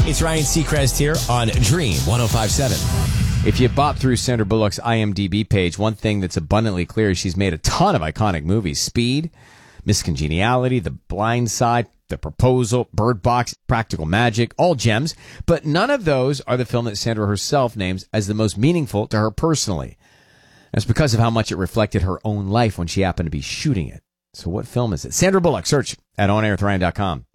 It's Ryan Seacrest here on Dream 105.7. If you bop through Sandra Bullock's IMDb page, one thing that's abundantly clear is she's made a ton of iconic movies. Speed, Miss Congeniality, The Blind Side, The Proposal, Bird Box, Practical Magic, all gems. But none of those are the film that Sandra herself names as the most meaningful to her personally. That's because of how much it reflected her own life when she happened to be shooting it. So what film is it? Sandra Bullock. Search at onairwithryan.com.